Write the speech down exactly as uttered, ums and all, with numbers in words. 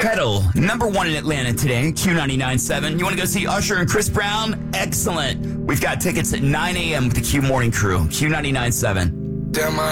Pedal, number one in Atlanta today, Q ninety-nine point seven. You want to go see Usher and Chris Brown? Excellent. We've got tickets at nine a.m. with the Q Morning Crew, Q ninety-nine point seven. Damn, I